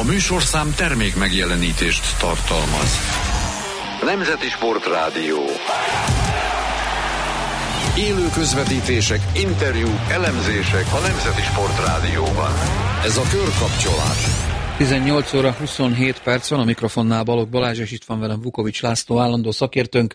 műsorszám termék megjelenítést tartalmaz. Nemzeti Sportrádió. Élő közvetítések, interjúk, elemzések a Nemzeti Sportrádióban. Ez a Körkapcsolás. 18 óra 27 perc van, a mikrofonnál Balogh Balázs, és itt van velem Vukovics László, állandó szakértőnk.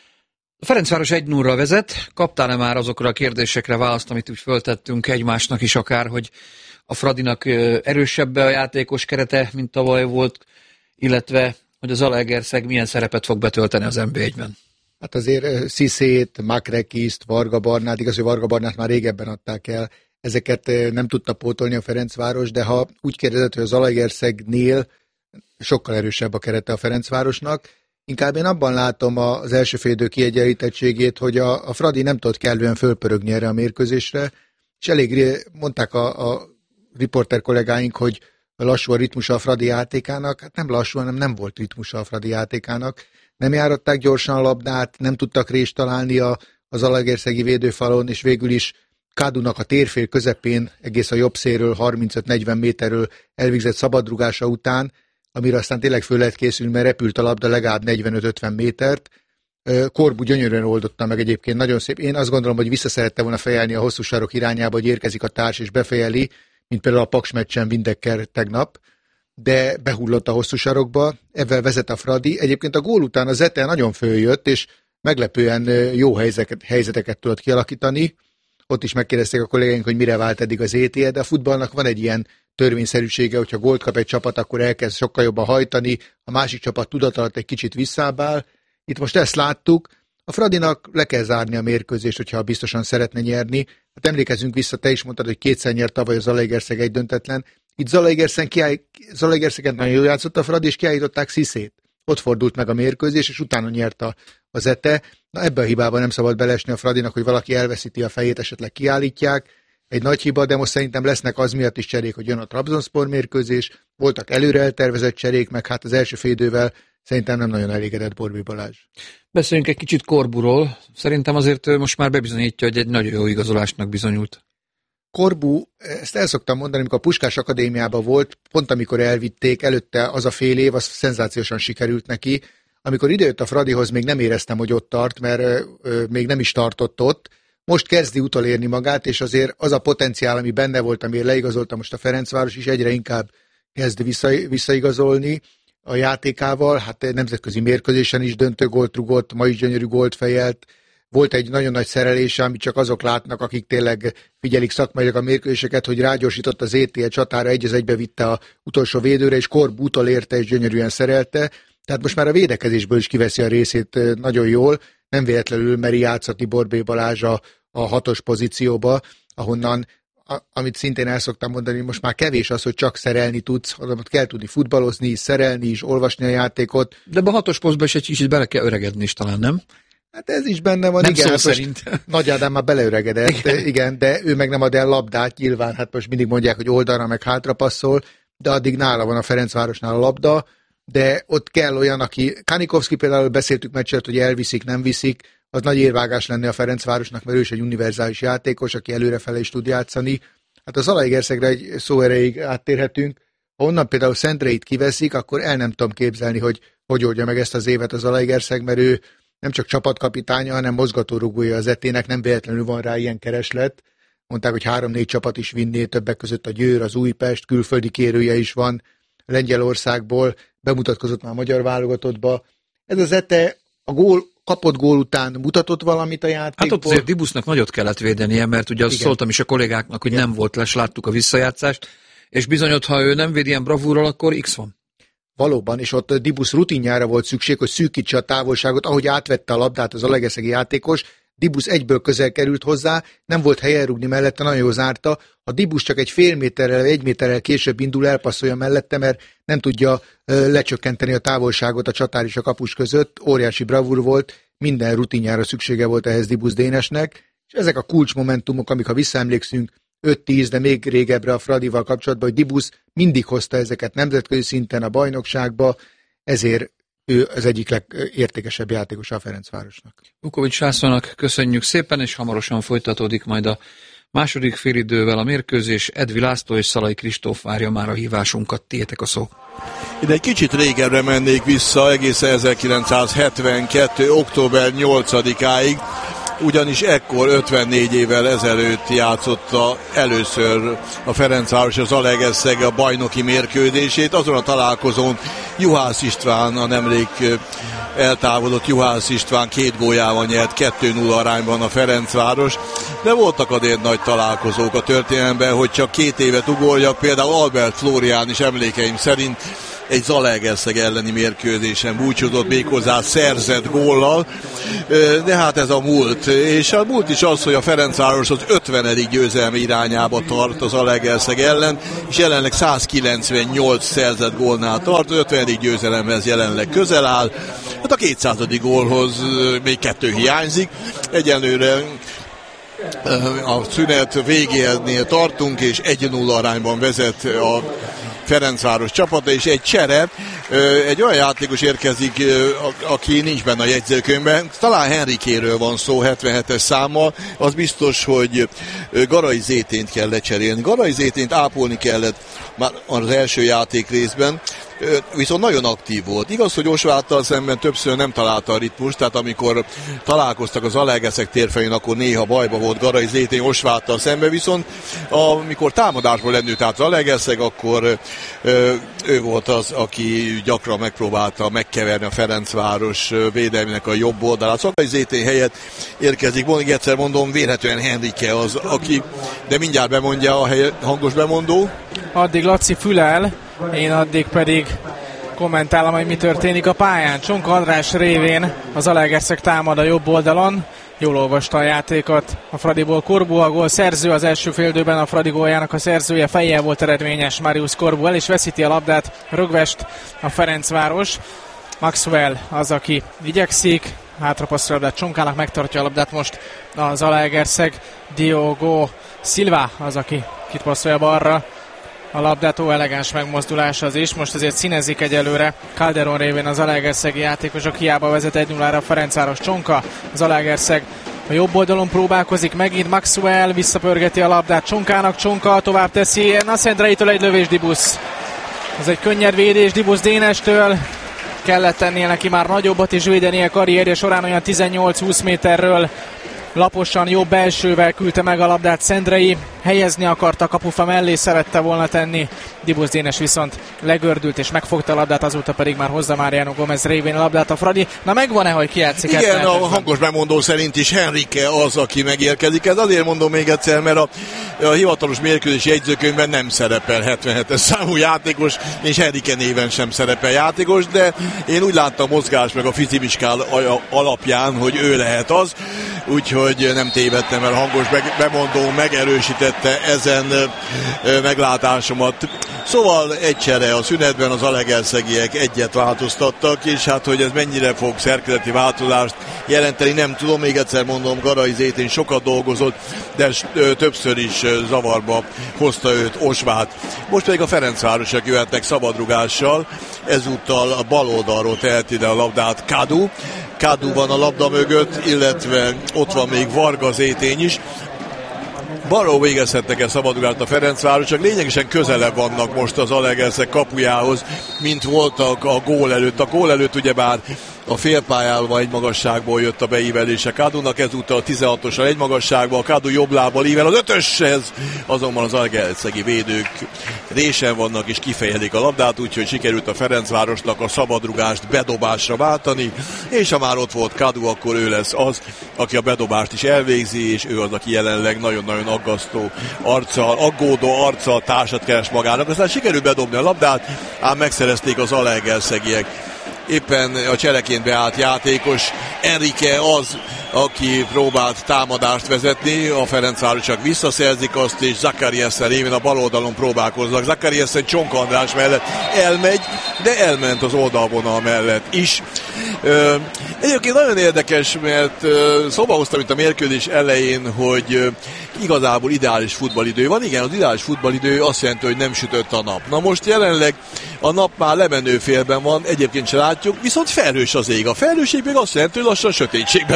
A Ferencváros 1-0-ra vezet. Kaptál-e már azokra a kérdésekre választ, amit úgy föltettünk egymásnak is akár, hogy a Fradinak erősebb a játékos kerete, mint tavaly volt, illetve hogy az Zalaegerszeg milyen szerepet fog betölteni az NB1-ben? Hát azért Sziszét, Makrekiszt, Varga Barnát, igaz, hogy Varga Barnát már régebben adták el, ezeket nem tudta pótolni a Ferencváros, de ha úgy kérdezett, hogy a Zalaegerszegnél sokkal erősebb a kerete a Ferencvárosnak, inkább én abban látom az első fél idő kiegyenlítettségét, hogy a Fradi nem tudott kellően fölpörögni erre a mérkőzésre, és elég mondták a riporter kollégáink, hogy lassú a ritmusa a Fradi játékának, hát nem lassú, hanem nem volt ritmusa a Fradi játékának. Nem járatták gyorsan a labdát, nem tudtak rést találni az zalaegerszegi védőfalon, és végül is Kádunak a térfél közepén, egész a jobb szélről, 35-40 méterről elvégzett szabadrugása után, amire aztán tényleg föl lehet készülni, mert repült a labda legalább 45-50 métert. Korbu gyönyörűen oldotta meg egyébként, nagyon szép. Én azt gondolom, hogy vissza szerette volna fejelni a hosszú sarok irányába, hogy érkezik a társ és befejeli, mint például a Paks meccsen Windecker tegnap, de behullott a hosszú sarokba, ezzel vezet a Fradi. Egyébként a gól után a Zete nagyon följött, és meglepően jó helyzeteket tudott kialakítani. Ott is megkérdezték a kollégáink, hogy mire vált eddig az ETE, de a futballnak van egy ilyen törvényszerűsége, hogyha gólt kap egy csapat, akkor elkezd sokkal jobban hajtani, a másik csapat tudat alatt egy kicsit visszábbál. Itt most ezt láttuk, a Fradinak le kell zárni a mérkőzést, hogyha biztosan szeretne nyerni. Hát emlékezzünk vissza, te is mondtad, hogy kétszer nyert tavaly a Zalaegerszeg egy döntetlen. Itt Zalaegerszegen nagyon jól játszott a Fradi, és kiállították Sziszét. Ott fordult meg a mérkőzés, és utána nyert az ETE. Na, ebbe a hibába nem szabad belesni a Fradinak, hogy valaki elveszíti a fejét, esetleg kiállítják. Egy nagy hiba, de most szerintem lesznek az miatt is cserék, hogy jön a Trabzonspor mérkőzés, voltak előre eltervezett cserék, meg hát az első fél idővel szerintem nem nagyon elégedett Borbély Balázs. Beszéljünk egy kicsit Korburól. Szerintem azért most már bebizonyítja, hogy egy nagyon jó igazolásnak bizonyult. Korbu, ezt el szoktam mondani, amikor a Puskás Akadémiában volt, pont amikor elvitték, előtte az a fél év, az szenzációsan sikerült neki. Amikor idejött a Fradihoz, még nem éreztem, hogy ott tart, mert még nem is tartott ott. Most kezdi utolérni magát, és azért az a potenciál, ami benne volt, amire leigazolta most a Ferencváros is, egyre inkább kezd visszaigazolni a játékával. Hát nemzetközi mérkőzésen is döntő gólt rugott, ma is gyönyörű gólt fejelt. Volt egy nagyon nagy szerelése, amit csak azok látnak, akik tényleg figyelik szakmailag a mérkőzéseket, hogy rágyorsított az ETE csatára, 1-1-be vitte a utolsó védőre, és Korbu utolérte, és gyönyörűen szerelte. Tehát most már a védekezésből is kiveszi a részét nagyon jól. Nem véletlenül meri játszatni Borbély Balázs a 6-os pozícióba, ahonnan, amit szintén el szoktam mondani, most már kevés az, hogy csak szerelni tudsz, hanem kell tudni futballozni, szerelni is, olvasni a játékot. De a 6-os posztba is egy kicsit bele kell öregedni is talán, nem? Hát ez is benne van, nem igen. Szó szerint. Nagy Ádám már beleöregedett, igen, de ő meg nem ad el labdát, nyilván, hát most mindig mondják, hogy oldalra meg hátra passzol, de addig nála van a Ferencvárosnál a labda, de ott kell olyan, aki, Kanikovszki például beszéltük meccset, hogy elviszik, nem viszik, az nagy érvágás lenne a Ferencvárosnak, mert ő is egy univerzális játékos, aki előrefele is tud játszani. Hát a Zalaegerszegre egy szó erejéig áttérhetünk. Ha onnan például Szendreit kiveszik, akkor el nem tudom képzelni, hogy oldja meg ezt az évet a Zalaegerszeg, mert ő nem csak csapatkapitánya, hanem mozgatórugója az ETE-nek, nem véletlenül van rá ilyen kereslet. Mondták, hogy 3-4 csapat is vinné, többek között a Győr, az Újpest, külföldi kérője is van Lengyelországból, bemutatkozott már a magyar válogatottba. Ez az ETE kapott gól után mutatott valamit a játékból. Hát ott azért Dibusznak nagyot kellett védenie, mert ugye azt szóltam is a kollégáknak, hogy nem volt les, láttuk a visszajátszást, és bizony ott, ha ő nem véd ilyen bravúrral, akkor X van. Valóban, és ott Dibusz rutinjára volt szükség, hogy szűkítse a távolságot, ahogy átvette a labdát az zalaegerszegi játékos, Dibusz egyből közel került hozzá, nem volt helyen rúgni mellette, nagyon jól zárta. A Dibusz csak egy fél méterrel, 1 méterrel később indul, elpasszolja mellette, mert nem tudja lecsökkenteni a távolságot a csatár és a kapus között. Óriási bravúr volt, minden rutinjára szüksége volt ehhez Dibusz Dénesnek, és ezek a kulcsmomentumok, amik ha visszaemlékszünk 5-10, de még régebbre a Fradival kapcsolatban, hogy Dibusz mindig hozta ezeket nemzetközi szinten a bajnokságba, ezért ő az egyik legértékesebb játékos a Ferencvárosnak. Vukovics Lászlónak köszönjük szépen, és hamarosan folytatódik majd a Második félidővel a mérkőzés, Edvi László és Szalai Kristóf várja már a hívásunkat, tiétek a szó. Ide egy kicsit régebbre mennék vissza, egészen 1972. október 8-áig, ugyanis ekkor 54 évvel ezelőtt játszotta először a Ferencváros az Zalaegerszeg a bajnoki mérkőzését. Azon a találkozón Juhász István, a nemrég eltávolodott Juhász István 2 góljával nyert 2-0 arányban a Ferencváros, de voltak azért nagy találkozók a történelemben, hogy csak 2 évet ugorjak, például Albert Flórián is emlékeim szerint egy Zalaegerszeg elleni mérkőzésen búcsúzott méghozzá szerzett góllal, de hát ez a múlt. És a múlt is az, hogy a Ferencváros az 50. győzelmi irányába tart az Zalaegerszeg ellen, és jelenleg 198 szerzett gólnál tart, az 50. győzelemhez jelenleg közel áll. Hát a 200. gólhoz még 2 hiányzik. Egyenlőre a szünet végénél tartunk, és 1-0 arányban vezet a Ferencváros csapata, és egy csere, egy olyan játékos érkezik, aki nincs benne a jegyzőkönyvben, talán Henrikéről van szó, 77-es számmal, az biztos, hogy Garai Zétént kell lecserélni. Garai Zétént ápolni kellett már az első játék részben, viszont nagyon aktív volt. Igaz, hogy Osváttal szemben többször nem találta a ritmust, tehát amikor találkoztak az Zalaegerszeg térfelén, akkor néha bajba volt Garai Zétén Osváttal szemben, viszont amikor támadásból lendült át az Zalaegerszeg, akkor ő volt az, aki gyakran megpróbálta megkeverni a Ferencváros védelmének a jobb oldalát. Szóval Garai Zétén helyett érkezik, még egyszer mondom, vélhetően Henrike az, aki, de mindjárt bemondja a hangos bemondó. Addig Laci fülel, én addig pedig kommentálom, hogy mi történik a pályán. Csonka András révén az Zalaegerszeg támad a jobb oldalon. Jól olvasta a játékot a Fradiból Korbu, a gól szerző az első féldőben, a Fradi góljának a szerzője, fejjel volt eredményes Marius Korbu, el is veszíti a labdát Rögvest a Ferencváros. Maxwell az, aki igyekszik, hátrapasszol a labdát Csonkának, megtartja a labdát most a Zalaegerszeg. Diogo Silva az, aki kitpasszolja balra a labdát, elegáns megmozdulás az is. Most azért színezik egyelőre Calderon révén az Zalaegerszegi játékosok, hiába vezet 1-0-ra a Ferencváros. Csonka, az Zalaegerszeg a jobb oldalon próbálkozik, megint Maxwell visszapörgeti a labdát Csonkának, Csonka tovább teszi, Nascentreitől egy lövés Dibusz. Ez egy könnyed védés Dibusz Dénestől, kellett tennie neki már nagyobbat is védenie karrierje során, olyan 18-20 méterről. Laposan, jobb belsővel küldte meg a labdát Szendrei, helyezni akarta, kapufa mellé szerette volna tenni. Dibusz Dénes viszont legördült és megfogta a labdát, azóta pedig már hozza Mariano Gomez révén a labdát a Fradi. Na megvan-e, hogy kijátszik? Igen, a hangos bemondó szerint is Henrike az, aki megérkezik. Ez azért mondom még egyszer, mert a hivatalos mérkőzési jegyzőkönyvben nem szerepel 77-es számú játékos, és Henrike néven sem szerepel játékos, de én úgy láttam a mozgás meg a fizimiskál alapján, hogy ő lehet az, úgyhogy nem tévedtem, mert a hangos bemondó megerősítette ezen meglátásomat. Szóval egy csere a szünetben, az zalaegerszegiek egyet változtattak, és hát, hogy ez mennyire fog szerkezeti változást jelenteni, nem tudom. Még egyszer mondom, Garai Zétén sokat dolgozott, de többször is zavarba hozta őt Osvát. Most pedig a Ferencvárosok jöhetnek szabadrugással, ezúttal a bal oldalról teheti ide a labdát Kadu. Kadu van a labda mögött, illetve ott van még Varga Zétény is. Balról végezhetnek el szabadulást a Ferencváros, csak lényegesen közelebb vannak most az Zalaegerszeg kapujához, mint voltak a gól előtt. A gól előtt ugyebár a félpályával egy magasságból jött a beívelése Kádunak, ezúttal a 16-osra egy magasságban, a Kádu jobb lábbal ível az 5-öshez, azonban az zalaegerszegi védők résen vannak és kifejelik a labdát, úgyhogy sikerült a Ferencvárosnak a szabadrugást bedobásra váltani, és ha már ott volt Kádu, akkor ő lesz az, aki a bedobást is elvégzi, és ő az, aki jelenleg nagyon-nagyon aggasztó arccal, aggódó arccal társat keres magának. Aztán sikerült bedobni a labdát, ám megszerezték az zalaegerszegiek. Éppen a csereként beállt játékos Enrique az, aki próbált támadást vezetni, a Ferencváros csak visszaszerzik azt, és Zakariasen révén a bal oldalon próbálkoznak. Zakariasen Csonka András mellett elmegy, de elment az oldalvonal mellett is. Egyébként nagyon érdekes, mert szóba hoztam itt a mérkőzés elején, hogy igazából ideális futballidő van. Igen, az ideális futballidő azt jelenti, hogy nem sütött a nap. Na most jelenleg a nap már lemenő félben van, egyébként se látjuk, viszont felhős az ég. A felhőség még azt jelenti, hogy lassan sötétségbe borul a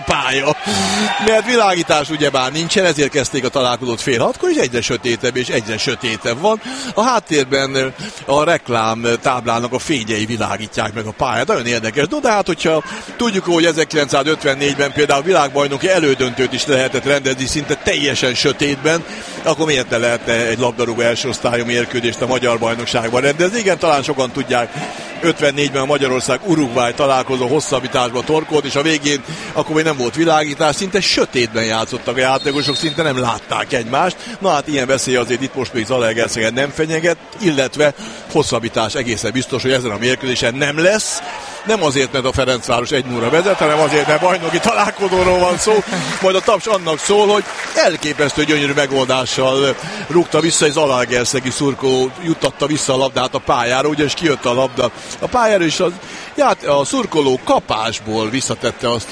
pálya. Mert világítás ugyebár nincsen, ezért kezdték a találkozót fél hatkor, és egyre sötétebb és egyre sötétebb van. A háttérben a reklám táblának a fényei világítják meg a pályát. Nagyon érdekes. No, de hát, hogyha tudjuk, hogy 1954-ben például világbajnoki elődöntőt is lehetett rendezni szinte teljesen sötétben, akkor miért ne lehetne egy labdarúgó első osztályú mérkőzést a magyar bajnokságban rendezni? Igen, talán sokan tudják, 54-ben a Magyarország-Uruguay találkozó hosszabbításba torkolt, és a végén akkor még nem volt világítás, szinte sötétben játszottak a játékosok, szinte nem látták egymást. Na hát ilyen veszély azért itt most még Zalaegerszegen nem fenyeget, illetve hosszabbítás egészen biztos, hogy ezen a mérkőzésen nem lesz. Nem azért, mert a Ferencváros 1-0-ra vezet, hanem azért, mert bajnoki találkozóról van szó. Majd a taps annak szól, hogy elképesztő gyönyörű megoldással rúgta vissza, egy zalaegerszegi szurkoló juttatta vissza a labdát a pályára, ugyanis kijött a labda a pályára, és a szurkoló kapásból visszatette azt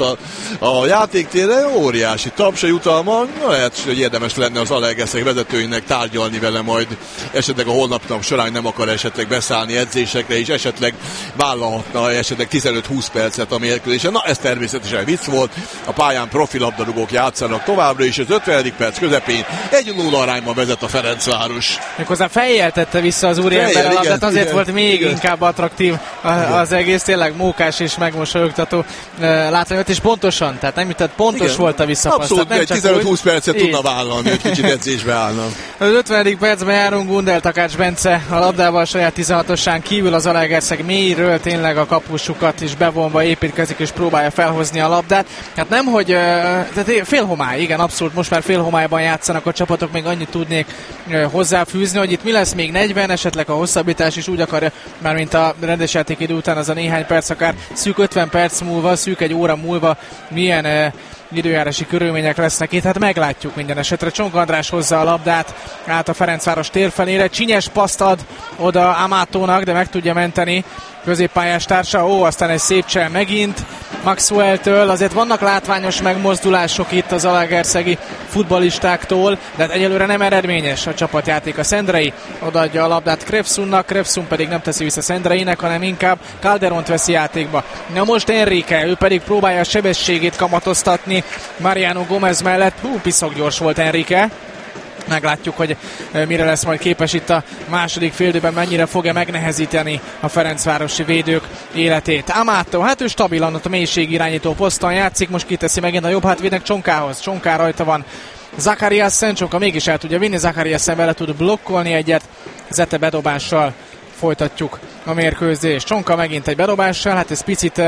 a játéktérre. Óriási taps, a jutalma. Lehet, hogy érdemes lenne az Zalaegerszeg vezetőinek tárgyalni vele majd esetleg a holnapi nap során, nem akar esetleg beszállni edzésekre, és esetleg vállalhatna esetleg 15-20 percet a mérkőzésen. Na, ez természetesen vicc volt. A pályán profi labdarúgók játszanak továbbra is. Az 50. perc közepén 1-0 arányban vezet a Ferencváros. Méghozzá fejjel tette vissza az úriember a labdát, azért igen, volt még inkább attraktív az egész, tényleg mókás és megmosolyogtató látványot, és pontosan, tehát nem jutott, pontos igen, volt a visszapassz. Abszolút, egy 15-20 percet tudna vállalni, hogy kicsit edzésbe állna. Az 50. percben járunk, Gundel Takács Bence a labdával a saját 16-osán kívül, az Zalaegerszeg mélyről tényleg a kapusukat is bevonva építkezik és próbálja felhozni a labdát. Hát nem, hogy tehát félhomály, igen, abszolút, most már félhomályban játszanak a csapatok, még annyit tudnék hozzáfűzni, hogy itt mi lesz még 40, esetleg a hosszabbítás is úgy akarja, már mint a rendes játékidő után az a néhány perc, akár szűk 50 perc múlva, szűk egy óra múlva milyen időjárási körülmények lesznek itt, hát meglátjuk minden esetre. Csonka András hozza a labdát át a Ferencváros térfelére, csinyes paszt ad oda Amatónak, de meg tudja menteni középpályás társa. Aztán egy szép csel megint Maxwell-től. Azért vannak látványos megmozdulások itt az zalaegerszegi futballistáktól, de hát egyelőre nem eredményes a csapatjáték. A Szendrei odaadja a labdát Krefsunnak, Krefsun pedig nem teszi vissza Szendreinek, hanem inkább Calderont veszi játékba. Na most Enrique, ő pedig próbálja a sebességét kamatoztatni Mariano Gomez mellett. Piszok gyors volt Enrique. Meglátjuk, hogy mire lesz majd képes itt a második féldőben, mennyire fogja megnehezíteni a ferencvárosi védők életét. Amato, hát ő stabilan ott a mélység irányító poszton játszik, most kiteszi megint a jobb hátvédnek Csonkához. Csonká rajta van Zakariasen, Csonka mégis el tudja vinni, Zakariasen vele tud blokkolni egyet, Zete bedobással folytatjuk a mérkőzést. Csonka megint egy bedobással, hát ez picit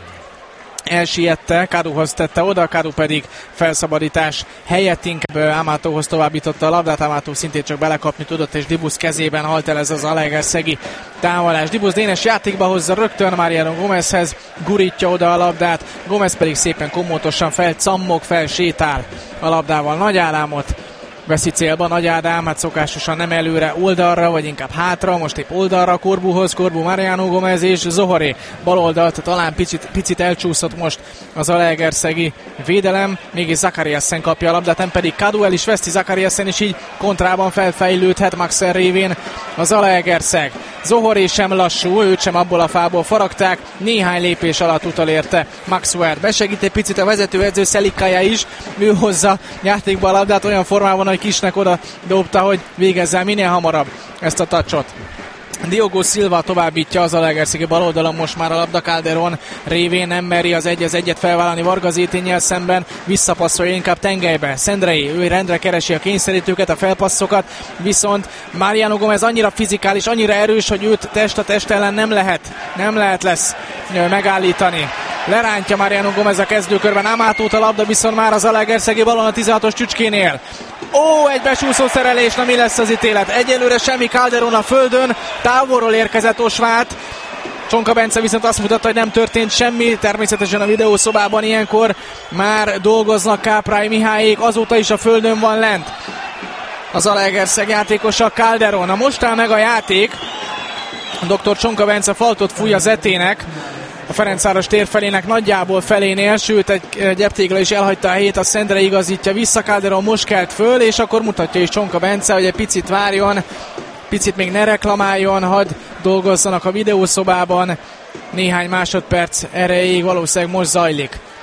elsiette, Kaduhoz tette oda, Kadu pedig felszabadítás helyett inkább Amatóhoz továbbította a labdát, Amató szintén csak belekapni tudott, és Dibusz kezében halt el ez az zalaegerszegi támadás. Dibusz Dénes játékba hozza rögtön Mariano Gomezhez, gurítja oda a labdát, Gomez pedig szépen komótosan felcammog, felsétál a labdával. Nagy Ádámot veszi célba Nagy Ádám, hát szokásosan nem előre, oldalra, vagy inkább hátra, most épp oldalra Korbuhoz, Korbu Mariano Gomez és Zohoré bal oldalt, talán picit elcsúszott most az zalaegerszegi védelem, mégis Zakariasen kapja a labdát, nem pedig Kadu, el is veszti Zakariasen, és így kontrában felfejlődhet Maxer révén a Zalaegerszeg. Zohoré sem lassú, őt sem abból a fából faragták, néhány lépés alatt utolérte Maxwell. Besegít egy picit a vezetőedző Szelikája is, ő hozza játékba a labdát olyan formában, hogy Kisnek oda dobta, hogy végezzel minél hamarabb ezt a touchot. Diogo Silva továbbítja az zalaegerszegi bal oldalon, most már a labda Calderon révén nem meri az egyet felvállalni Varga Zéténnyel szemben, visszapasszolja inkább tengelybe. Szendrei, ő rendre keresi a kényszerítőket, a felpasszokat, viszont Mariano Gomez annyira fizikális, annyira erős, hogy őt test a test ellen nem lehet lesz megállítani. Lerántja Mariano Gomez a kezdőkörben Amatót, a labda viszont már az zalaegerszegi balon a 16-os csücskénél. Egy besúszó szerelés, na mi lesz az ítélet? Egyelőre semmi, Calderon a földön, távolról érkezett Osvát. Csonka Bence viszont azt mutatta, hogy nem történt semmi, természetesen a videószobában ilyenkor már dolgoznak Káprály Mihályék, azóta is a földön van lent a Zalaegerszeg játékosa Calderon. Na most áll meg a játék, dr. Csonka Bence faltot fúj a Zetének, a Ferencváros térfelének nagyjából felénél, sőt egy gyeptégla is elhagyta a helyét, a Szendre igazítja vissza, Calderon most kelt föl, és akkor mutatja is Csonka Bence, hogy egy picit várjon, picit még ne reklamáljon, hadd dolgozzanak a videószobában, néhány másodperc erejéig valószínűleg most zajlik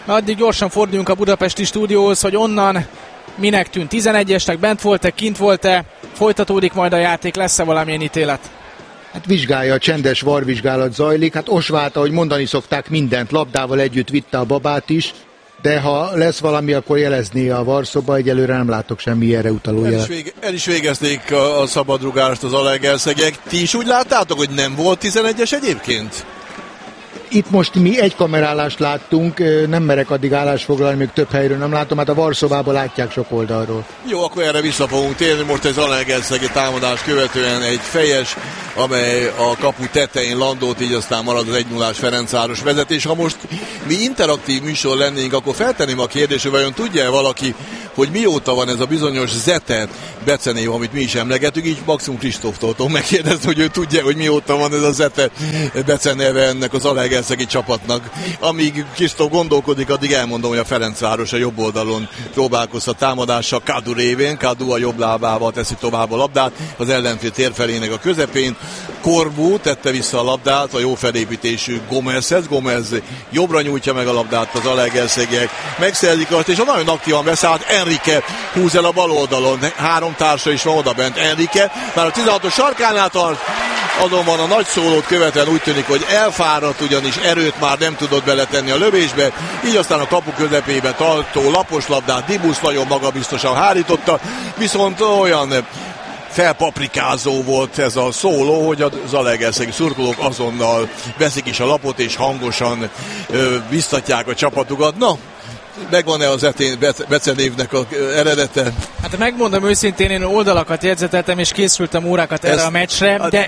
Addig gyorsan forduljunk a budapesti stúdióhoz, hogy onnan minek tűnt 11-esnek, bent volt-e, kint volt-e, folytatódik majd a játék, lesz-e valamilyen ítélet? Hát vizsgálja, csendes varvizsgálat zajlik, hát Osváth, ahogy mondani szokták, mindent labdával együtt vitte a babát is, de ha lesz valami, akkor jelezni a varszoba, egyelőre nem látok semmi erre utaló jelet. El is végezték a szabadrugást az Alegerszegek. Ti is úgy láttátok, hogy nem volt 11-es egyébként? Itt most mi egy kamerálást láttunk, nem merek addig állásfoglalni, még több helyről nem látom, hát a varszobában látják sok oldalról. Jó, akkor erre vissza fogunk térni. Most ez Alegerszegi támadás követően egy fejes, amely a kapu tetején landolt, így aztán marad az 1-0-ás Ferencváros vezetés. Ha most mi interaktív műsor lennénk, akkor feltenném a kérdést, hogy vajon tudja-e valaki, hogy mióta van ez a bizonyos Zete becenév, amit mi is emlegetünk, így maximum Kristóftól megkérdezni, hogy ő tudja, hogy mióta van ez a Zete beceneve ennek az Alegerszegi csapatnak. Amíg Kristóf gondolkodik, addig elmondom, hogy a Ferencváros a jobb oldalon próbálkozhat támadással Kadu révén. Kadu a jobb lábával teszi tovább a labdát, az ellenfél térfelének a közepén. Korbu tette vissza a labdát a jó felépítésű Gomezhez. Gomez jobbra nyújtja meg a labdát, az Alegerszegiek megszerzik azt, és a nagyon aktívan beszállt Enrique húz el a bal oldalon. 3 társa is van odabent. Enrique már a 16-os sarkánál tart, azonban a nagy szólót követően úgy tűnik, hogy elfáradt, ugyanis erőt már nem tudott beletenni a lövésbe, így aztán a kapu közepébe tartó lapos labdát Dibusz nagyon magabiztosan hárította, viszont olyan felpaprikázó volt ez a szóló, hogy az alegerszegi szurkolók azonnal veszik is a lapot és hangosan biztatják a csapatukat. Na, megvan-e az becenévnek az eredete? Hát megmondom őszintén, én oldalakat jegyzeteltem és készültem órákat erre a meccsre, de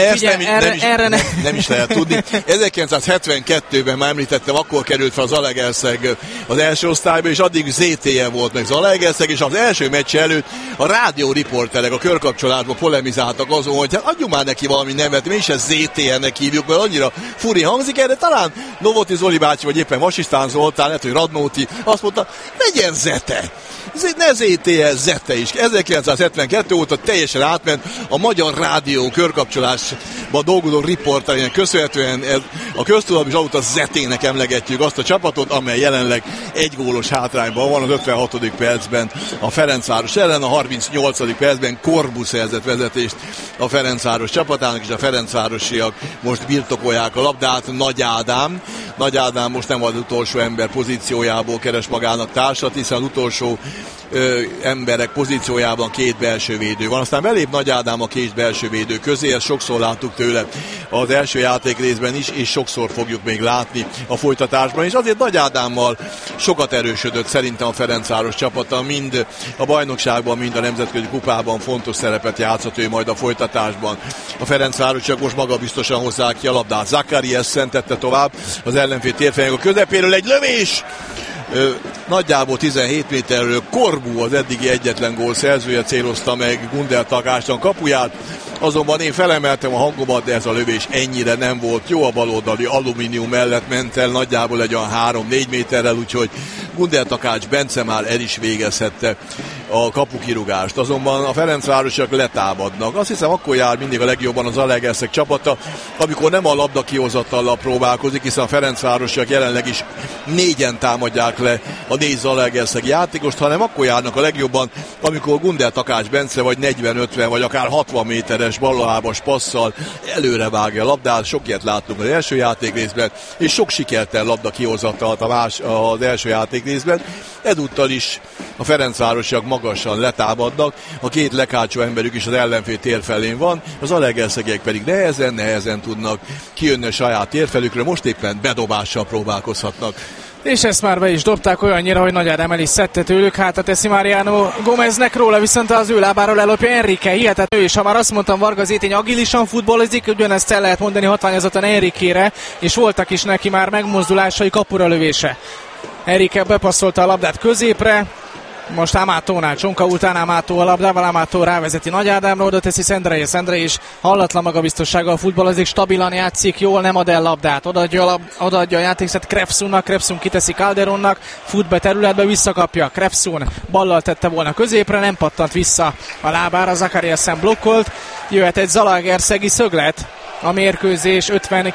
nem is lehet tudni. 1972-ben már említettem, akkor került fel az Alegerszeg az első osztályba, és addig ZTE volt meg az Alegerszeg, és az első meccs előtt a rádióriporterek a körkapcsolásban polemizáltak azon, hogy hát adjunk már neki valami nevet, mi is ez ZTE-nek hívjuk, mert annyira furi hangzik erre, talán Novoti Zoli bácsi, vagy éppen Vasistán Zoltán, lehet, hogy Radnóti azt mondta, legyen Zete. Ne ZTE, Zete is. 1972 óta teljesen átment a Magyar Rádió körkapcsolásban dolgozó riporterének köszönhetően a köztudatban is azóta Zetének emlegetjük azt a csapatot, amely jelenleg 1 gólos hátrányban van az 56. percben a Ferencváros ellen, a 38. percben Korbu szerzett vezetést a Ferencváros csapatának, és a ferencvárosiak most birtokolják a labdát. Nagy Ádám most nem az utolsó ember pozíciójából keres magának társat, hiszen az utolsó emberek pozíciójában 2 belső védő van. Aztán belép Nagy Ádám a 2 belső védő közé, ezt sokszor láttuk tőle az első játék részben is, és sokszor fogjuk még látni a folytatásban, és azért Nagy Ádámmal sokat erősödött szerintem a Ferencváros csapata, mind a bajnokságban, mind a nemzetközi kupában fontos szerepet játszott ő majd a folytatásban. A Ferencvárosiak most magabiztosan hozzák ki a labdát. Zakarias szentette tovább az ellenfél térfelének a közepéről, egy lövés! Nagyjából 17 méterről Korbu, az eddigi egyetlen gól szerzője célozta meg Gundel Takácsnak kapuját, azonban én felemeltem a hangomat, de ez a lövés ennyire nem volt jó, a baloldali alumínium mellett ment el nagyjából egy olyan 3-4 méterrel, úgyhogy Gundel Takács Bence már el is végezhette a kapukirúgást. Azonban a Ferencvárosiak letámadnak. Azt hiszem, akkor jár mindig a legjobban az Alegerszeg csapata, amikor nem a labda kihozatallal próbálkozik, hiszen a Ferencvárosiak jelenleg is 4-en támadják le a 4 Zalaegerszegi játékost, hanem akkor járnak a legjobban, amikor Gundel Takács Bence vagy 40-50 vagy akár 60 méteres balllábas passzal előre vágja a labdát. Sok ilyet láttunk az első játékrészben, és sok sikertelen labda kihozatalt az első játékrészben. Ezúttal is a Ferencvárosiak magasan letámadnak, a 2 leghátsó emberük is az ellenfél térfelén van, az alegerszegiek pedig nehezen tudnak kijönni a saját térfelükre, most éppen bedobással próbálkozhatnak. És ezt már be is dobták olyannyira, hogy Nagy Ádám el is szedte tőlük, hátra teszi Mariano Gomeznek, róla viszont az ő lábáról ellopja Enrique, hihetetlen. És ha már azt mondtam, Varga Zétény agilisan futballozik, ugyanezt el lehet mondani hatványozottan Enriquére, és voltak is neki már megmozdulásai, kapura lövése. Enrique bepasszolta a labdát középre, most Amatónál, Csonka után Amató a labdával, Amató rávezeti Nagy Ádámra, oda teszi Szendrei is hallatlan magabiztossággal futballozik, stabilan játszik, jól nem ad el labdát, odaadja a játékszert Krefsunnak, Krefsun kiteszi Calderonnak, fut be területbe, visszakapja, Krefsun ballal tette volna középre, nem pattant vissza a lábára, Zakariasen blokkolt, jöhet egy zalaegerszegi szöglet, a mérkőzés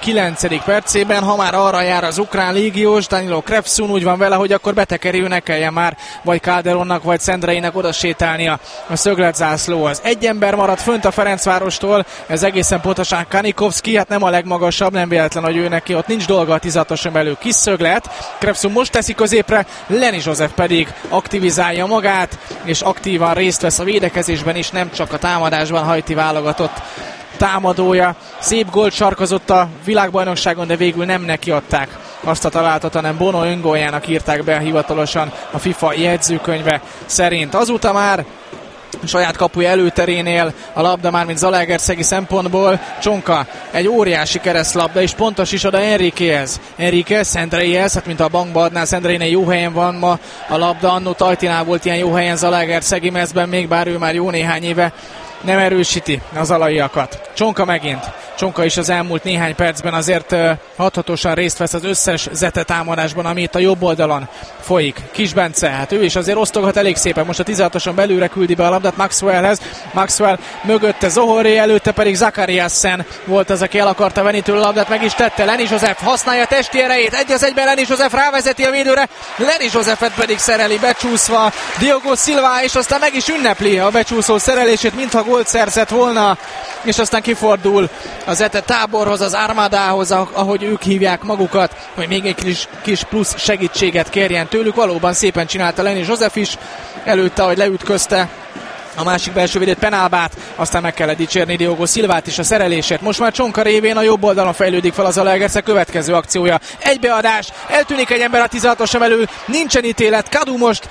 59. percében. Ha már arra jár az ukrán légiós, Danilo Krevsun úgy van vele, hogy akkor betekerül, ne kelljen már vagy Calderonnak, vagy Szendreinek oda sétálnia a szögletzászlóhoz. Egy ember maradt fönt a Ferencvárostól, ez egészen pontosan Kanikovszki, hát nem a legmagasabb, nem véletlen, hogy ő neki ott nincs dolga a 16-oson belül, kis szöglet. Krevsun most teszi középre, Leni József pedig aktivizálja magát, és aktívan részt vesz a védekezésben is, nem csak a támadásban. Haiti válogatott támadója. Szép gólt sarkozott a világbajnokságon, de végül nem neki adták azt a találatot, hanem Bono öngóljának írták be hivatalosan a FIFA jegyzőkönyve szerint. Azóta már saját kapuja előterénél a labda már mint zalaegerszegi szempontból. Csonka egy óriási keresztlabda, és pontos is oda Enriquehez. Enrique Szendreihez, hát mint a bankba adná, Szendreinél jó helyen van ma a labda, annó Tajtinál volt ilyen jó helyen Zalaegerszegi mezben, még bár ő már jó néhány éve nem erősíti az alaiakat. Csonka megint. Csonka is az elmúlt néhány percben azért hathatósan részt vesz az összes Zete támadásban, ami itt a jobb oldalon folyik. Kis Bence, hát ő is azért osztogat elég szépen. Most a 16-oson belülre küldi be a labdát Maxwellhez. Maxwell mögötte Zohoré, előtte pedig Zakariassen volt az, aki el akarta venni tőle a labdát, meg is tette. Leni József használja testi erejét. 1-1-ben Leni József rávezeti a védőre. Leni Józsefet pedig szereli becsúszva Diogo Silva, és aztán meg is ünnepli a becsúszó szerelését, mintha gólt szerzett volna, és aztán kifordul az Zete táborhoz, az Armadához, ahogy ők hívják magukat, hogy még egy kis plusz segítséget kérjen tőlük. Valóban szépen csinálta Leni József is, előtte, ahogy leütközte a másik belső védett Penálbát, aztán meg kellett dicsérni Diogo Silvát is a szerelését. Most már Csonka révén a jobb oldalon fejlődik fel az Zalaegerszeg következő akciója. Egybeadás, eltűnik egy ember a 16-oson belül, nincsen ítélet, Kadu most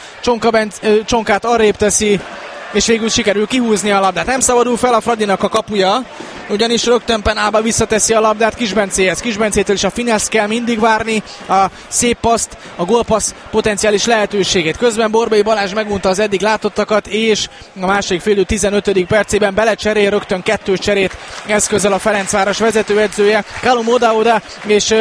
Csonkát arrébb teszi, és végül sikerül kihúzni a labdát. Nem szabadul fel a Fradinak a kapuja, ugyanis rögtön Penálba visszateszi a labdát Kisbencéhez. Kisbencétől is a finesz kell mindig várni, a szép paszt, a gólpassz potenciális lehetőségét. Közben Borbély Balázs megunta az eddig látottakat, és a második félidő 15. percében belecserél, rögtön kettős cserét eszközöl a Ferencváros vezetőedzője. Kalum Oda és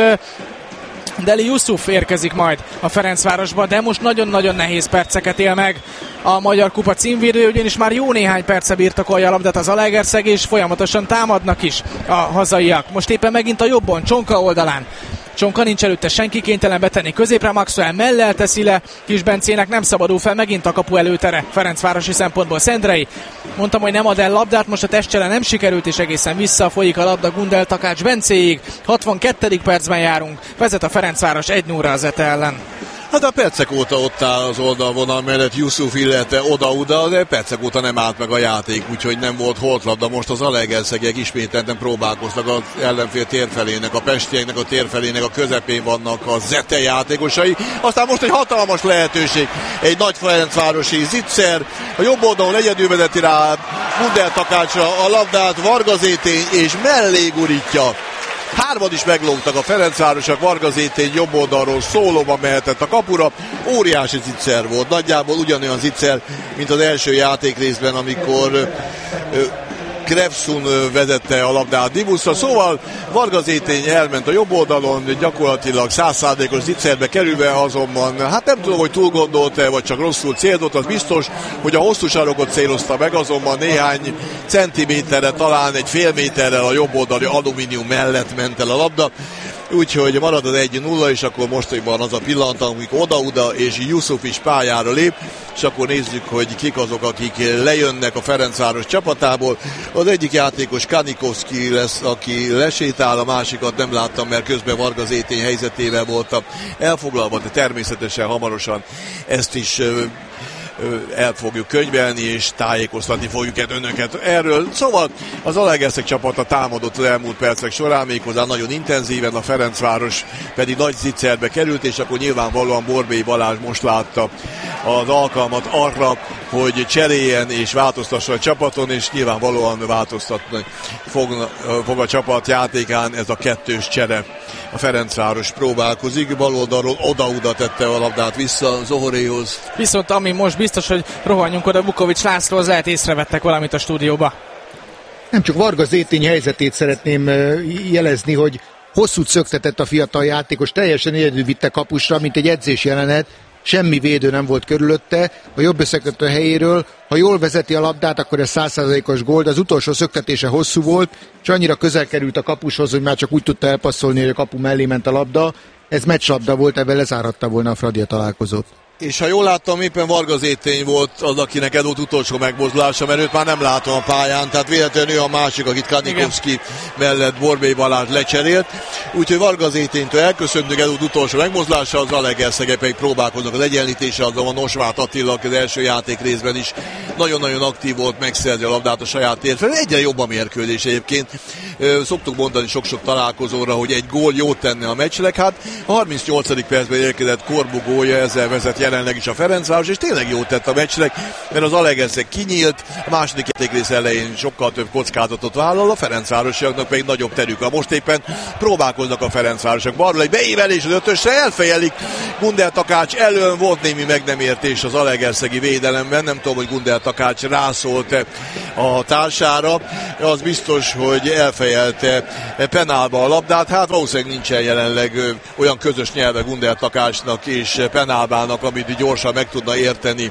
Deli Yusuf érkezik majd a Ferencvárosba, de most nagyon-nagyon nehéz perceket él meg a Magyar Kupa címvédője, ugyanis már jó néhány perce birtokolja a labdát az Zalaegerszeg, és folyamatosan támadnak is a hazaiak. Most éppen megint a jobbon, Csonka oldalán. Csonka nincs előtte senki, kénytelen betenni középre, Maxwell mellel teszi le, Kis Bencének nem szabadul fel, megint a kapu előtere Ferencvárosi szempontból. Szendrei, mondtam, hogy nem ad el labdát, most a testcsele nem sikerült, és egészen visszafolyik a labda Gundel Takács Bencéig. 62. percben járunk, vezet a Ferencváros 1-0 az Zete ellen. Hát a percek óta ott áll az oldalvonal mellett Yusuf, illetve oda-oda, de percek óta nem állt meg a játék, úgyhogy nem volt holtlabda. Most az Zalaegerszegiek ismételten próbálkoznak az ellenfél térfelének, a pestieknek a térfelének a közepén vannak a Zete játékosai. Aztán most egy hatalmas lehetőség, egy nagy ferencvárosi Zicser, a jobb oldalon egyedül vezeti rá Gundel Takácsra a labdát, Varga Zétény, és mellé gurítja. Hárman is meglógtak a ferencvárosok, Varga Zétény jobb oldalról szólóban mehetett a kapura. Óriási zicser volt, nagyjából ugyanolyan zicser, mint az első játékrészben, amikor Krevsun vezette a labdát Dibuszra, szóval Varga Zétény elment a jobb oldalon, gyakorlatilag 100%-os zicserbe kerülve, azonban hát nem tudom, hogy túl gondolta, vagy csak rosszul célzott, az biztos, hogy a hosszú sarokot célozta meg, azonban néhány centiméterre, talán egy fél méterrel a jobb oldali alumínium mellett ment el a labda. Úgyhogy marad az 1-0, és akkor mostanában az a pillanat, amikor oda-oda és Yusuf is pályára lép, és akkor nézzük, hogy kik azok, akik lejönnek a Ferencváros csapatából. Az egyik játékos Kanikovszki lesz, aki lesétál, a másikat nem láttam, mert közben Varga Zétény helyzetével voltam elfoglalva, de természetesen hamarosan ezt is el fogjuk könyvelni, és tájékoztatni fogjuk önöket erről. Szóval az Zalaegerszeg csapata támadott az elmúlt percek során, méghozzá nagyon intenzíven, a Ferencváros pedig nagy zicserbe került, és akkor nyilvánvalóan Borbély Balázs most látta az alkalmat arra, hogy cseréljen és változtassa a csapaton, és nyilvánvalóan változtatni fog a csapat játékán ez a kettős csere. A Ferencváros próbálkozik, bal oldalról oda-oda tette a labdát vissza Zohoréhoz. Viszont ami most biztos, hogy rohanjunk oda Vukovics Lászlóhoz, lehet észrevettek valamit a stúdióba. Nem csak Varga Zétény helyzetét szeretném jelezni, hogy hosszút szöktetett a fiatal játékos, teljesen egyedül vitte kapusra, mint egy edzés jelenet, semmi védő nem volt körülötte, a jobb összekötő helyéről, ha jól vezeti a labdát, akkor ez 100%-os gól, de az utolsó szöktetése hosszú volt, és annyira közel került a kapushoz, hogy már csak úgy tudta elpasszolni, hogy a kapu mellé ment a labda. Ez meccslabda volt, ebben lezárhatta volna a Fradi a találkozót. És ha jól láttam, éppen Varga Zétény volt az, akinek Edót utolsó megmozdulása, mert őt már nem látom a pályán, tehát véletlenül ő a másik, akit Kanikovszki mellett Borbély Balázs lecserélt. Úgyhogy Varga Zéténytől elköszöntünk, Edót utolsó megmozdulása, az Zalaegerszegek pedig próbálkoznak az egyenlítése, azon a Nosváth Attila, az első játék részben is nagyon-nagyon aktív volt, megszerzi a labdát a saját térfelén. Egyre jobb a mérkőzés egyébként. Szoktuk mondani sok-sok találkozóra, hogy egy gól jót tenne a meccsnek. Hát a 38. percben érkezett Korbu gólja, ezzel vezet jelenleg is a Ferencváros, és tényleg jót tett a meccsnek, mert az Zalaegerszeg kinyílt, a második játékrész elején sokkal több kockázatot vállal, a Ferencvárosiaknak pedig nagyobb terük van. Most éppen próbálkoznak a Ferencvárosok. Balról egy beívelés az ötösre, elfejelik Gundel Takács elől, volt némi meg nem értés az Zalaegerszegi védelemben, nem tudom, hogy Gundel Takács rászólt a társára, az biztos, hogy elfejelte penálba a labdát, hát valószínűleg nincsen jelenleg olyan közös nyelve Gundel Takácsnak és penálbának, amit gyorsan meg tudna érteni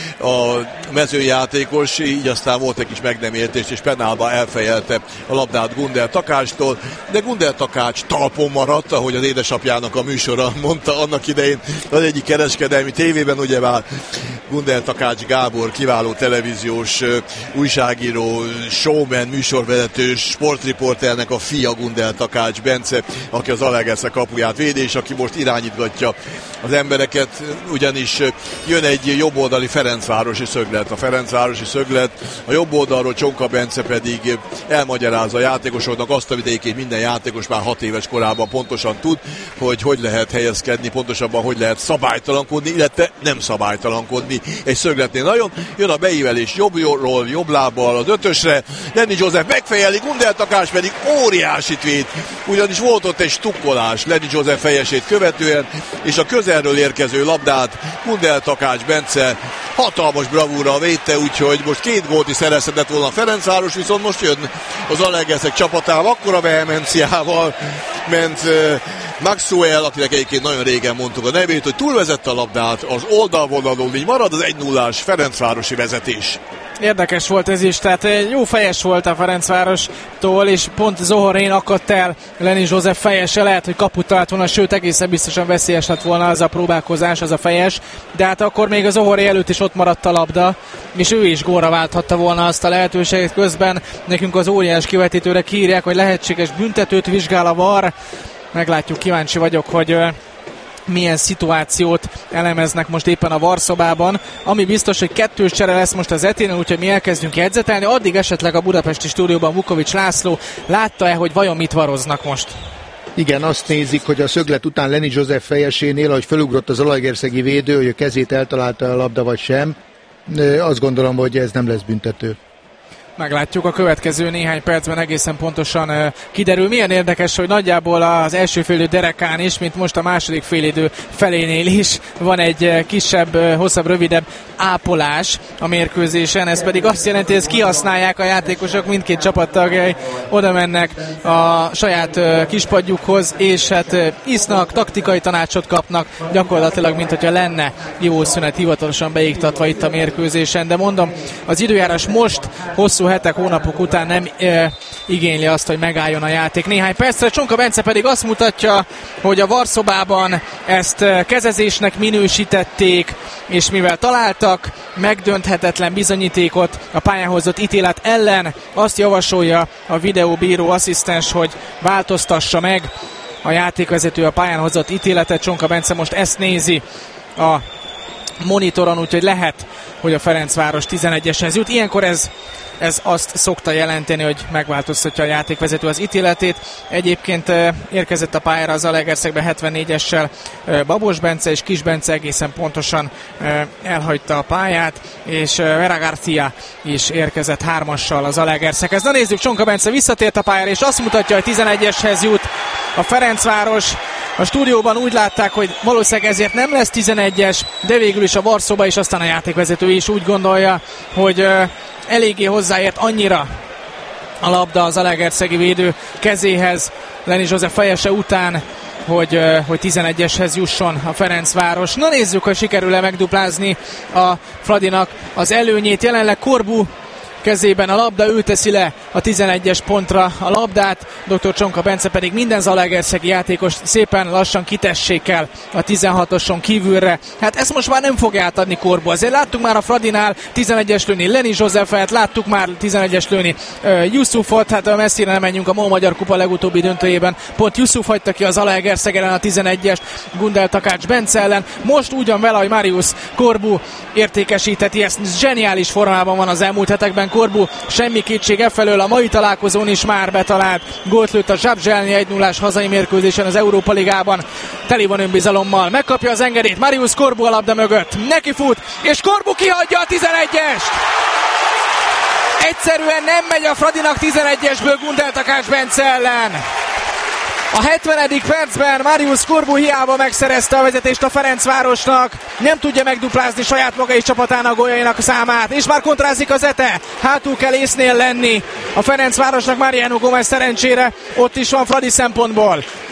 a mezőjátékos, így aztán volt egy kis meg nem értés, és penálba elfejelte a labdát Gundel Takácstól, de Gundel Takács talpon maradt, ahogy az édesapjának a műsora mondta annak idején az egyik kereskedelmi tévében, ugyebár Gundel Takács Gábor, kiváló televíziós újságíró, showman, műsorvezető, sportriporternek a fia Gundel Takács Bence, aki az Zalaegerszeg kapuját védi, és aki most irányítgatja az embereket, ugyanis jön egy jobboldali Ferencvárosi szöglet. A Ferencvárosi szöglet, a jobb oldalról Csonka Bence pedig elmagyarázza a játékosoknak azt, amit egyébként minden játékos már 6 éves korában pontosan tud, hogy lehet helyezkedni, pontosabban hogy lehet szabálytalankodni, illetve nem szabálytalankodni egy szögletnél. Nagyon jön a beívelés jobbról, jobb lábbal az ötösre, Lenny Joseph megfejeli, Gundel Takács pedig óriásit véd, ugyanis volt ott egy stukkolás Lenny Joseph fejesét követően, és a közelről érkező labdát Gundel Takács Bence hatalmas bravúra védte, úgyhogy most 2 gólt is szerezhetett volna a Ferencváros, viszont most jön az Zalaegerszeg csapatával, akkora vehemenciával ment Maxwell, akinek egyébként nagyon régen mondtuk a nevét, hogy túlvezette a labdát az oldalvonalon, így marad az 1-0-ás Ferencvárosi vezetés. Érdekes volt ez is, tehát jó fejes volt a Ferencvárostól, és pont Zohorén akadt el Lenny Joseph fejese, lehet, hogy kaput talált volna, sőt egészen biztosan veszélyes lett volna az a próbálkozás, az a fejes, de hát akkor még a Zohoré előtt is ott maradt a labda, és ő is gólra válthatta volna azt a lehetőséget. Közben nekünk az óriás kivetítőre kiírják, hogy lehetséges büntetőt vizsgál a VAR. Meglátjuk, kíváncsi vagyok, hogy milyen szituációt elemeznek most éppen a VAR szobában. Ami biztos, hogy 2 csere lesz most az Eténen, úgyhogy mi elkezdünk jegyzetelni. Addig esetleg a budapesti stúdióban Vukovics László látta-e, hogy vajon mit varoznak most? Igen, azt nézik, hogy a szöglet után Lenny Joseph fejesénél, ahogy felugrott az zalaegerszegi védő, hogy a kezét eltalálta a labda vagy sem. Azt gondolom, hogy ez nem lesz büntető. Meglátjuk, a következő néhány percben egészen pontosan kiderül. Milyen érdekes, hogy nagyjából az első félidő derekán is, mint most a második félidő felénél is van egy kisebb, hosszabb, rövidebb ápolás a mérkőzésen. Ez pedig azt jelenti, hogy ezt kihasználják a játékosok, mindkét csapattagjai oda mennek a saját kispadjukhoz, és hát isznak, taktikai tanácsot kapnak, gyakorlatilag, mint hogyha lenne jó szünet hivatalosan beiktatva itt a mérkőzésen. De mondom, az időjárás most hosszú hetek, hónapok után nem igényli azt, hogy megálljon a játék. Néhány percre Csonka Bence pedig azt mutatja, hogy a VAR szobában ezt kezezésnek minősítették, és mivel találtak megdönthetetlen bizonyítékot a pályán hozott ítélet ellen, azt javasolja a videóbíró asszisztens, hogy változtassa meg a játékvezető a pályán hozott ítéletet. Csonka Bence most ezt nézi a monitoron, úgyhogy lehet, hogy a Ferencváros 11-eshez jut. Ilyenkor ez azt szokta jelenteni, hogy megváltoztatja a játékvezető az ítéletét. Egyébként érkezett a pályára az Zalaegerszegbe 74-essel Babos Bence, és Kis Bence egészen pontosan elhagyta a pályát, és Vera Garcia is érkezett 3-assal az Zalaegerszeghez. Na nézzük, Csonka Bence visszatért a pályára, és azt mutatja, hogy 11-eshez jut a Ferencváros. A stúdióban úgy látták, hogy valószínűleg ezért nem lesz 11-es, de végül is a VAR szoba és aztán a játékvezető is úgy gondolja, hogy eléggé hozzáért annyira a labda az zalaegerszegi védő kezéhez Lenny Joseph fejese után, hogy 11-eshez jusson a Ferencváros. Na nézzük, hogy sikerül-e megduplázni a Fradinak az előnyét. Jelenleg Corbu kezében a labda, ő teszi le a 11-es pontra a labdát, dr. Csonka Bence pedig minden zalaegerszegi játékos szépen lassan kitessék kell a 16-oson kívülre. Hát ezt most már nem fogja átadni Corbu. Azért láttuk már a Fradinál 11-es lőni Leni Józsefet, láttuk már 11-es lőni Yusufot, hát messzire nem menjünk, a MOL Magyar Kupa legutóbbi döntőjében pont Yusuf hagyta ki a Zalaegerszeg ellen a 11-est Gundel Takács Bence ellen. Most ugyan vele, hogy Marius Corbu értékesítheti, ezt zseniális formában van az elmúlt hetekben Corbu, semmi kétség efelől, a mai találkozón is már betalált, gólt lőtt a Zsábzselni 1-0-ás hazai mérkőzésen az Európa Ligában, teli van önbizalommal, megkapja az engedélyt, Marius Corbu a labda mögött, neki fut, és Corbu kihagyja a 11-est! Egyszerűen nem megy a Fradinak 11-esből Gundel Takács Bence ellen. A 70. percben Marius Corbu hiába megszerezte a vezetést a Ferencvárosnak, nem tudja megduplázni saját maga és csapatának góljainak számát, és már kontrázik az Ete, hátul kell észnél lenni a Ferencvárosnak. Mariano Gomez szerencsére ott is van Fradi szempontból.